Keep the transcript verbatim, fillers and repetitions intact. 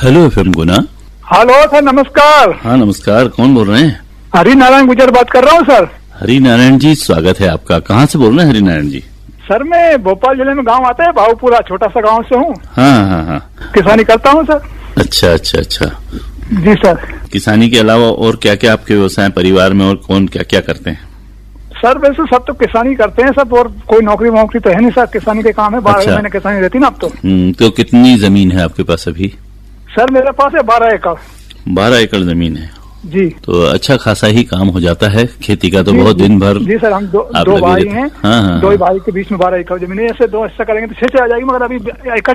Hello FM गुना। Hello sir, नमस्कार। हाँ नमस्कार, कौन बोल रहे हैं? हरि नारायण गुजर बात कर रहा हूँ सर। हरि नारायण जी, स्वागत है आपका। कहाँ से बोल रहे हैं हरि नारायण जी? सर मैं भोपाल जिले में गांव आता है भावपुरा, छोटा सा गांव से हूँ। हाँ हाँ हाँ। किसानी करता हूँ सर। अच्छा अच्छा अच्छा। जी सर। किसानी के अलावा और क्या क्या आपके व्यवसाय परिवार में, और कौन क्या क्या करते हैं? सर वैसे सब तो किसानी करते हैं सब, और कोई नौकरी वोकरी तो है नहीं सर, किसानी के काम है। बारह अच्छा। महीने किसानी रहती ना अब तो। हम्म, तो कितनी जमीन है आपके पास अभी? सर मेरे पास है बारह एकड़। बारह एकड़ जमीन है जी। तो अच्छा खासा ही काम हो जाता है खेती का तो। जी, बहुत जी, दिन भर। जी सर, हम दो, आप दो लगे भाई रहते हैं। हाँ हाँ दो हाँ। भाई के बीच में बारह एकड़ जमीन है। ऐसे दो हिस्सा करेंगे तो छह से आ जाएगी, मगर अभी एकड़